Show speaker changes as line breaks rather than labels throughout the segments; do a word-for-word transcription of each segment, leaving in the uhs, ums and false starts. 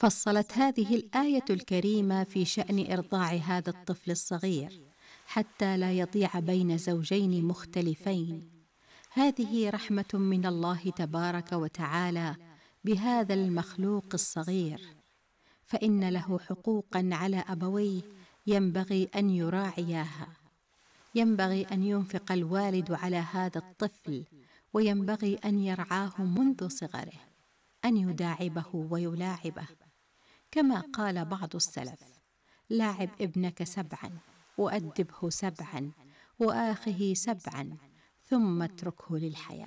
فصلت هذه الآية الكريمة في شأن إرضاع هذا الطفل الصغير حتى لا يضيع بين زوجين مختلفين. هذه رحمة من الله تبارك وتعالى بهذا المخلوق الصغير، فإن له حقوقا على أبويه ينبغي أن يراعياها. ينبغي أن ينفق الوالد على هذا الطفل، وينبغي أن يرعاه منذ صغره، أن يداعبه ويلاعبه، كما قال بعض السلف: لاعب ابنك سبعا وأدبه سبعا وآخه سبعا ثم اتركه للحياة.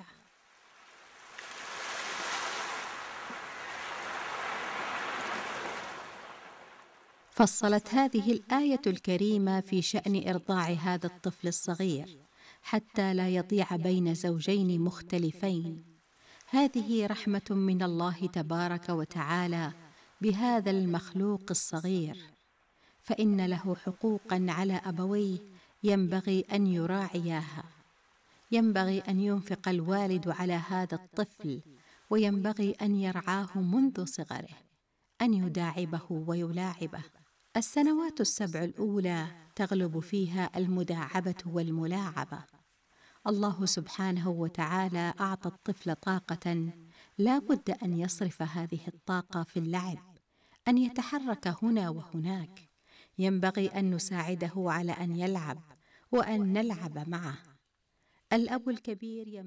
فصلت هذه الآية الكريمة في شأن إرضاع هذا الطفل الصغير حتى لا يضيع بين زوجين مختلفين. هذه رحمة من الله تبارك وتعالى بهذا المخلوق الصغير، فإن له حقوقا على أبويه ينبغي أن يراعياها. ينبغي أن ينفق الوالد على هذا الطفل، وينبغي أن يرعاه منذ صغره، أن يداعبه ويلاعبه. السنوات السبع الأولى تغلب فيها المداعبة والملاعبة. الله سبحانه وتعالى أعطى الطفل طاقة لا بد أن يصرف هذه الطاقة في اللعب، أن يتحرك هنا وهناك. ينبغي أن نساعده على أن يلعب وأن نلعب معه. الأب الكبير